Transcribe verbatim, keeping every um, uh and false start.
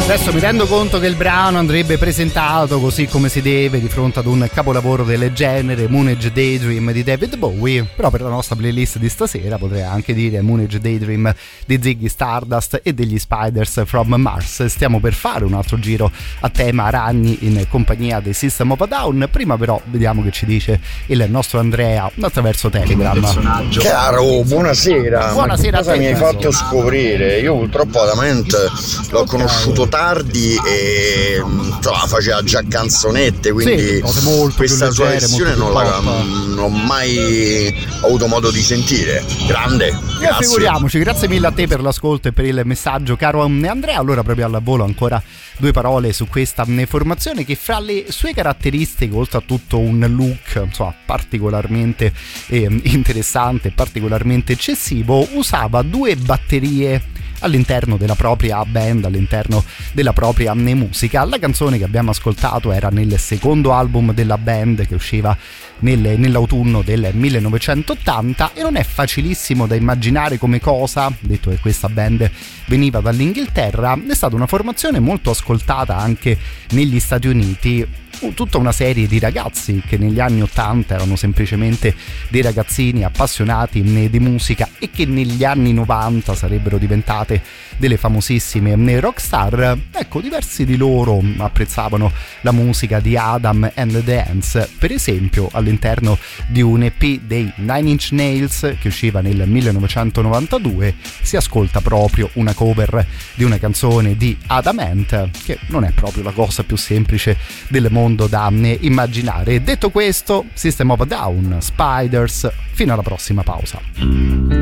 Adesso mi rendo conto che il brano andrebbe presentato così come si deve di fronte ad un capolavoro del genere, Moonage Daydream di David Bowie, però per la nostra playlist di stasera potrei anche dire Moonage Daydream di Ziggy Stardust e degli Spiders from Mars. Stiamo per fare un altro giro a tema ragni in compagnia dei System of a Down. Prima però vediamo che ci dice il nostro Andrea attraverso Telegram. Caro, buonasera. Buonasera. Cosa mi hai fatto scoprire? Io purtroppo Adamant l'ho Okay. conosciuto tardi e insomma, faceva già canzonette, quindi sì, cose molto questa più sua leggere, versione molto non, più la, pop. non ho mai avuto modo di sentire. Grande, Eh, grazie. figuriamoci, grazie mille a te per l'ascolto e per il messaggio, caro Andrea. Allora, proprio al volo ancora due parole su questa formazione che fra le sue caratteristiche, oltre a tutto un look insomma particolarmente eh, interessante, particolarmente eccessivo, usava due batterie all'interno della propria band, all'interno della propria musica. La canzone che abbiamo ascoltato era nel secondo album della band che usciva nel, nell'autunno del millenovecentottanta e non è facilissimo da immaginare come cosa, detto che questa band veniva dall'Inghilterra. È stata una formazione molto ascoltata anche negli Stati Uniti, tutta una serie di ragazzi che negli anni ottanta erano semplicemente dei ragazzini appassionati di musica e che negli anni novanta sarebbero diventate delle famosissime rockstar. Ecco, diversi di loro apprezzavano la musica di Adam and the Ants, per esempio all'interno di un E P dei Nine Inch Nails che usciva nel millenovecentonovantadue si ascolta proprio una cover di una canzone di Adam Ant, che non è proprio la cosa più semplice del mondo da immaginare. Detto questo, System of a Down, Spiders, fino alla prossima pausa.